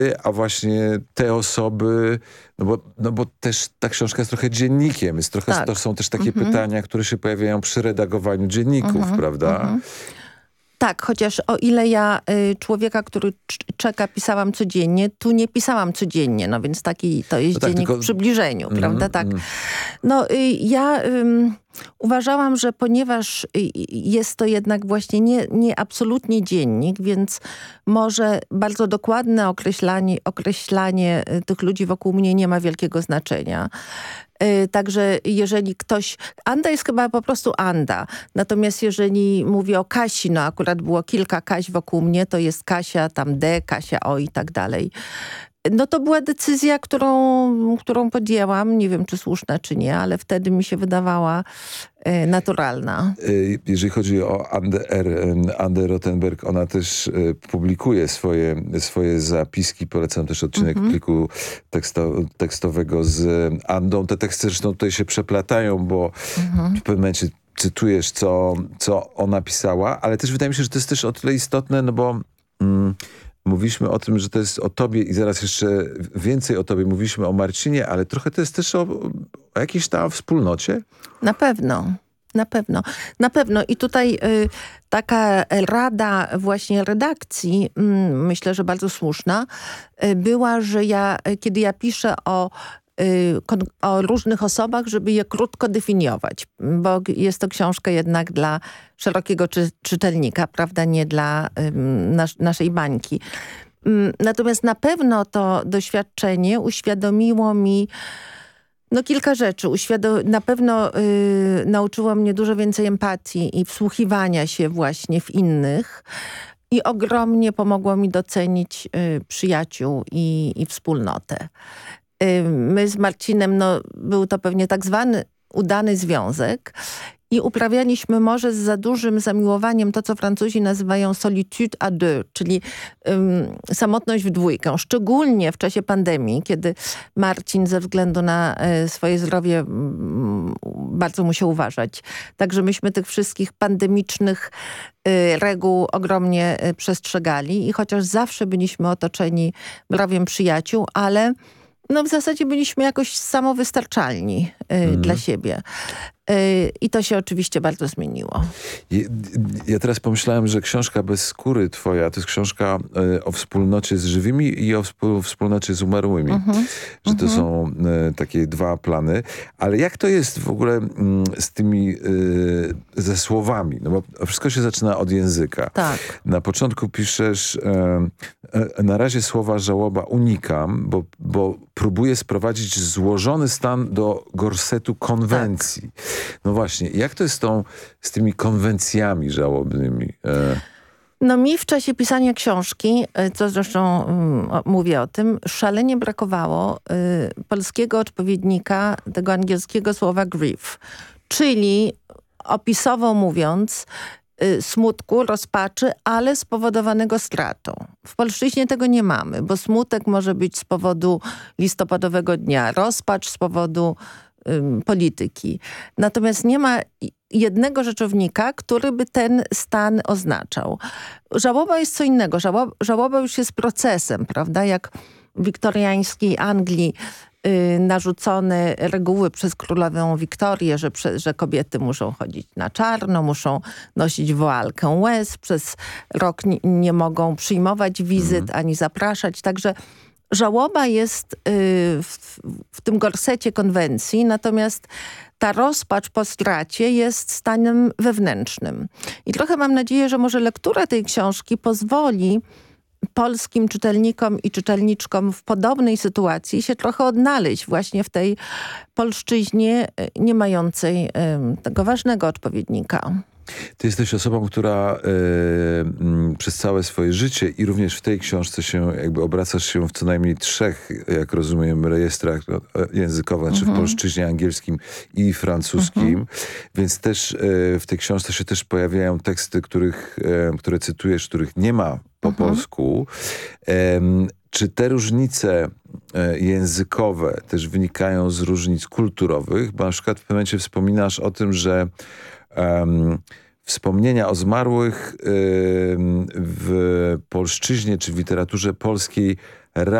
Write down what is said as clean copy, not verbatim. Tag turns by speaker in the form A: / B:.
A: a właśnie te osoby, no bo też ta książka jest trochę dziennikiem, jest trochę,
B: Tak.
A: to są też takie pytania, które się pojawiają przy redagowaniu dzienników, prawda?
B: Tak, chociaż o ile ja człowieka, który czeka, pisałam codziennie, tu nie pisałam codziennie, no więc taki to jest dziennik w przybliżeniu, prawda? Tak. No ja uważałam, że ponieważ jest to jednak właśnie nie absolutnie dziennik, więc może bardzo dokładne określanie tych ludzi wokół mnie nie ma wielkiego znaczenia. Także jeżeli ktoś... Anda jest chyba po prostu Anda. Natomiast jeżeli mówię o Kasi, no akurat było kilka Kaś wokół mnie, to jest Kasia tam D, Kasia O i tak dalej. No to była decyzja, którą podjęłam. Nie wiem, czy słuszna, czy nie, ale wtedy mi się wydawała naturalna.
A: Jeżeli chodzi o Andę Rothenberg, ona też publikuje swoje zapiski. Polecam też odcinek pliku tekstowego z Andą. Te teksty zresztą tutaj się przeplatają, bo w pewnym momencie cytujesz, co ona pisała, ale też wydaje mi się, że to jest też o tyle istotne, no bo mówiliśmy o tym, że to jest o tobie i zaraz jeszcze więcej o tobie. Mówiliśmy o Marcinie, ale trochę to jest też o jakiejś tam wspólnocie?
B: Na pewno. Na pewno. I tutaj taka rada właśnie redakcji, myślę, że bardzo słuszna, była, że kiedy ja piszę o różnych osobach, żeby je krótko definiować, bo jest to książka jednak dla szerokiego czytelnika, prawda, nie dla naszej bańki. Natomiast na pewno to doświadczenie uświadomiło mi kilka rzeczy. Na pewno nauczyło mnie dużo więcej empatii i wsłuchiwania się właśnie w innych. I ogromnie pomogło mi docenić przyjaciół i wspólnotę. My z Marcinem, był to pewnie tak zwany udany związek i uprawialiśmy może z za dużym zamiłowaniem to, co Francuzi nazywają solitude à deux, czyli samotność w dwójkę. Szczególnie w czasie pandemii, kiedy Marcin ze względu na swoje zdrowie bardzo musiał uważać. Także myśmy tych wszystkich pandemicznych reguł ogromnie przestrzegali i chociaż zawsze byliśmy otoczeni brawiem przyjaciół, ale w zasadzie byliśmy jakoś samowystarczalni dla siebie. I to się oczywiście bardzo zmieniło.
A: Ja teraz pomyślałem, że książka Bez skóry twoja to jest książka o wspólnocie z żywymi i o wspólnocie z umarłymi. Że to są takie dwa plany. Ale jak to jest w ogóle z tymi ze słowami? No bo wszystko się zaczyna od języka.
B: Tak.
A: Na początku piszesz na razie słowa żałoba unikam, bo próbuję sprowadzić złożony stan do gorsetu konwencji. Tak. No właśnie, jak to jest z tymi konwencjami żałobnymi?
B: Mi w czasie pisania książki, co zresztą mówię o tym, szalenie brakowało polskiego odpowiednika tego angielskiego słowa grief, czyli opisowo mówiąc smutku, rozpaczy, ale spowodowanego stratą. W polszczyźnie tego nie mamy, bo smutek może być z powodu listopadowego dnia, rozpacz z powodu polityki. Natomiast nie ma jednego rzeczownika, który by ten stan oznaczał. Żałoba jest co innego. Żałoba już jest procesem, prawda? Jak w wiktoriańskiej Anglii narzucone reguły przez królową Wiktorię, że kobiety muszą chodzić na czarno, muszą nosić woalkę łez, przez rok nie mogą przyjmować wizyt ani zapraszać. Także żałoba jest w tym gorsecie konwencji, natomiast ta rozpacz po stracie jest stanem wewnętrznym. I trochę mam nadzieję, że może lektura tej książki pozwoli polskim czytelnikom i czytelniczkom w podobnej sytuacji się trochę odnaleźć właśnie w tej polszczyźnie nie mającej tego ważnego odpowiednika.
A: Ty jesteś osobą, która przez całe swoje życie i również w tej książce obracasz się w co najmniej 3, jak rozumiem, rejestrach językowych, czy w polszczyźnie, angielskim i francuskim. Więc też w tej książce się też pojawiają teksty, które cytujesz, których nie ma po polsku. Czy te różnice językowe też wynikają z różnic kulturowych? Bo na przykład w pewnym momencie wspominasz o tym, że wspomnienia o zmarłych w polszczyźnie czy w literaturze polskiej